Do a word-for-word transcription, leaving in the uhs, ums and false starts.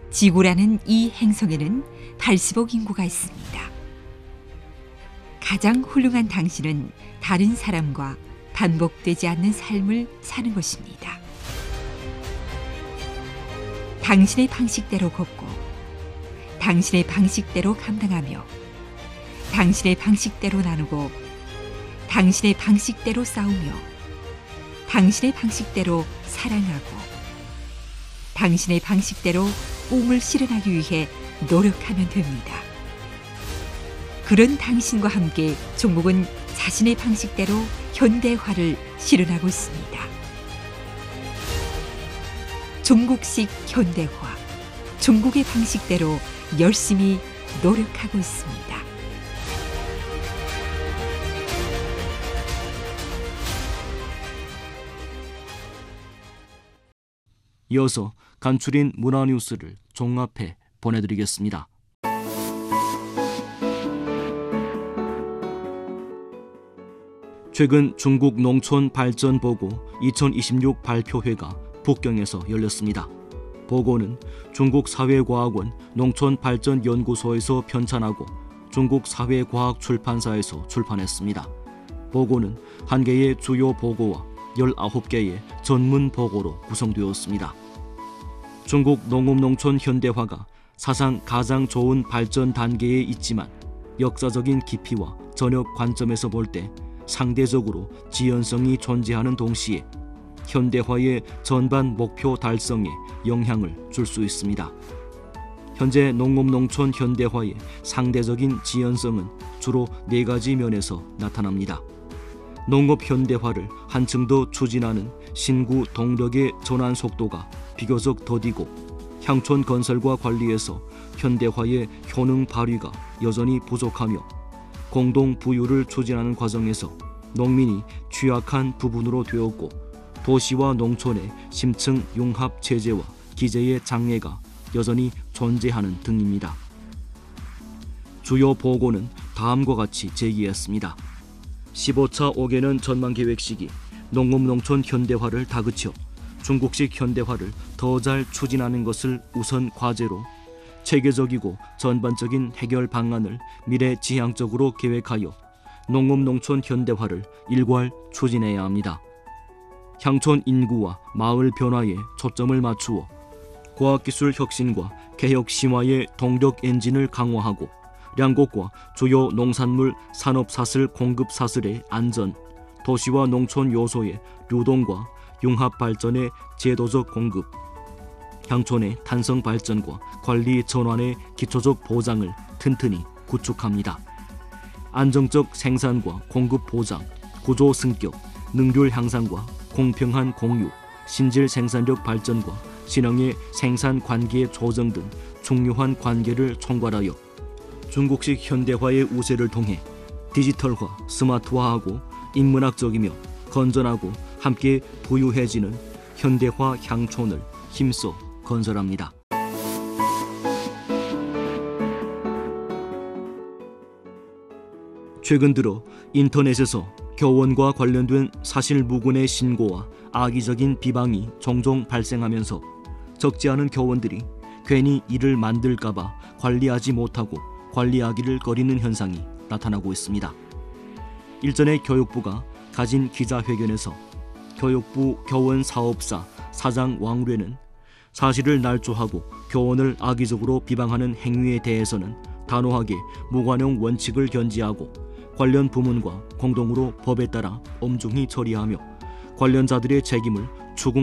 지구라는 이 행성에는 팔십억 인구가 있습니다. 가장 훌륭한 당신은 다른 사람과 반복되지 않는 삶을 사는 것입니다. 당신의 방식대로 걷고 당신의 방식대로 감당하며 당신의 방식대로 나누고 당신의 방식대로 싸우며 당신의 방식대로 사랑하고 당신의 방식대로 꿈을 실현하기 위해 노력하면 됩니다. 그런 당신과 함께 종국은 자신의 방식대로 현대화를 실현하고 있습니다. 종국식 현대화, 종국의 방식대로 열심히 노력하고 있습니다. 이어서 간추린 문화뉴스를 종합해 보내드리겠습니다. 최근 중국 농촌발전보고 이천이십육 발표회가 북경에서 열렸습니다. 보고는 중국사회과학원 농촌발전연구소에서 편찬하고 중국사회과학출판사에서 출판했습니다. 보고는 한 개의 주요 보고와 열아홉 개의 전문 보고로 구성되었습니다. 중국 농업농촌 현대화가 사상 가장 좋은 발전 단계에 있지만 역사적인 깊이와 전역 관점에서 볼 때 상대적으로 지연성이 존재하는 동시에 현대화의 전반 목표 달성에 영향을 줄 수 있습니다. 현재 농업농촌 현대화의 상대적인 지연성은 주로 네 가지 면에서 나타납니다. 농업 현대화를 한층 더 추진하는 신구 동력의 전환 속도가 비교적 더디고 향촌 건설과 관리에서 현대화의 효능 발휘가 여전히 부족하며 공동 부유를 추진하는 과정에서 농민이 취약한 부분으로 되었고 도시와 농촌의 심층 융합 체제와 기재의 장애가 여전히 존재하는 등입니다. 주요 보고는 다음과 같이 제기했습니다. 십오 차 오 개년 전망계획 시기 농업농촌 현대화를 다그쳐 중국식 현대화를 더 잘 추진하는 것을 우선 과제로 체계적이고 전반적인 해결 방안을 미래지향적으로 계획하여 농업농촌 현대화를 일괄 추진해야 합니다. 향촌 인구와 마을 변화에 초점을 맞추어 과학기술 혁신과 개혁 심화의 동력 엔진을 강화하고 량곡과 주요 농산물 산업사슬 공급사슬의 안전, 도시와 농촌 요소의流동과 융합발전의 제도적 공급, 향촌의 탄성발전과 관리 전환의 기초적 보장을 튼튼히 구축합니다. 안정적 생산과 공급 보장, 구조 승격, 능률 향상과 공평한 공유, 신질 생산력 발전과 신흥의 생산 관계 조정 등 중요한 관계를 총괄하여 중국식 현대화의 우세를 통해 디지털화, 스마트화하고 인문학적이며 건전하고 함께 부유해지는 현대화 향촌을 힘써 건설합니다. 최근 들어 인터넷에서 교원과 관련된 사실무근의 신고와 악의적인 비방이 종종 발생하면서 적지 않은 교원들이 괜히 일을 만들까봐 관리하지 못하고 관리하기를 꺼리는 현상이 나타나고 있습니다. 일전에 교육부가 가진 기자회견에서 교육부 교원사업사 사장 왕뢰는 사실을 날조하고 교원을 악의적으로 비방하는 행위에 대해서는 단호하게 무관용 원칙을 견지하고 관련 부문과 공동으로 법에 따라 엄중히 처리하며 관련자들의 책임을 추궁